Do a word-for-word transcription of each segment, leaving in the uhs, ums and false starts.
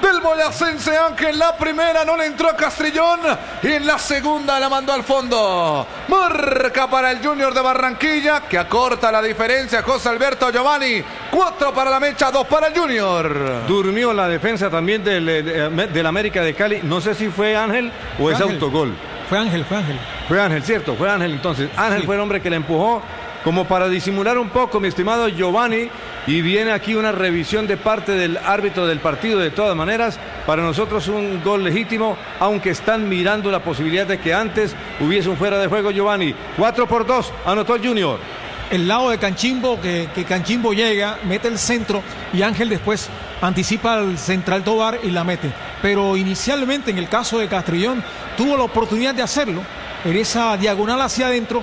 del boyacense Ángel. La primera no le entró a Castrillón y en la segunda la mandó al fondo. Marca para el Junior de Barranquilla, que acorta la diferencia. José Alberto Giovanni, cuatro para la Mecha, dos para el Junior. Durmió la defensa también del, del América de Cali. No sé si fue Ángel o es Ángel. autogol. Fue Ángel, fue Ángel. Fue Ángel, cierto, fue Ángel entonces. Ángel Sí. fue el hombre que le empujó como para disimular un poco, mi estimado Giovanni. Y viene aquí una revisión de parte del árbitro del partido. De todas maneras, para nosotros un gol legítimo, aunque están mirando la posibilidad de que antes hubiese un fuera de juego, Giovanni. cuatro por dos, anotó el Junior. El lado de Canchimbo, que, que Canchimbo llega, mete el centro y Ángel después anticipa al central Tobar y la mete. Pero inicialmente, en el caso de Castrillón, tuvo la oportunidad de hacerlo en esa diagonal hacia adentro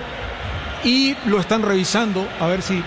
y lo están revisando a ver si...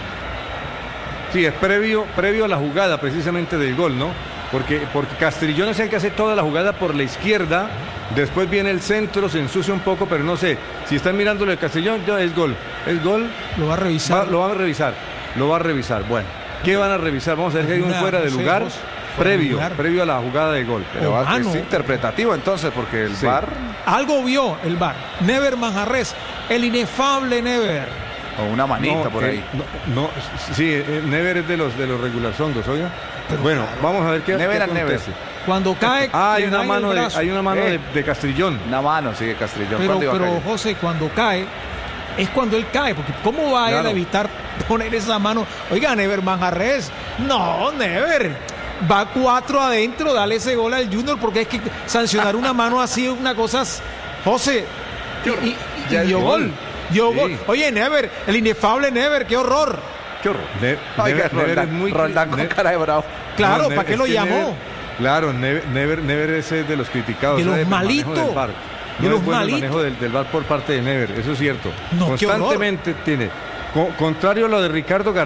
Sí, es previo, previo a la jugada precisamente del gol, ¿no? Porque, porque Castrillón es el que hace toda la jugada por la izquierda. Después viene el centro, se ensucia un poco, pero no sé. Si están mirándolo de Castrillón, ya es gol. Es gol. Lo va a revisar. Va, lo van a revisar. Lo va a revisar. Bueno, ¿qué van a revisar? Vamos a ver que hay un Una, fuera de no sé, lugar vos, previo, lugar. previo a la jugada de gol. Pero va- mano. es interpretativo entonces, porque el Sí. V A R Algo vio el V A R. Never Manjarres, el inefable Never. o una manita No, por eh, ahí. No, no, sí, eh, Never es de los de los regular sondos, oiga. Bueno, vamos a ver qué, Never qué and Never. acontece. Cuando cae... Ah, hay le una dan el mano de, brazo. hay una mano Eh. de, de Castrillón. Una mano, sigue Castrillón. Pero, ¿Cuándo iba a pero caer? José, cuando cae, es cuando él cae, porque ¿cómo va él Claro. a evitar poner esa mano? Oiga, Never Manjarres, no, Never, va cuatro adentro, dale ese gol al Junior, porque es que sancionar una mano así es una cosa, José, y, y- y Ya es dio gol. gol, dio Sí. gol. Oye, Never, el inefable Never, qué horror. Qué horror. Ne- Oiga, Never- Never es Roldán, muy- Roldán con Ne- cara de bravo. Claro, No, ¿para Never- qué es lo que llamó? Never- claro, Never, Never, Never es eh, de los criticados. De los ¿sabe? Por el manejo malitos. del V A R. De No los es bueno el malitos. manejo del, del V A R por parte de Never, eso es cierto. No, qué horror. Constantemente tiene. Co- contrario a lo de Ricardo García.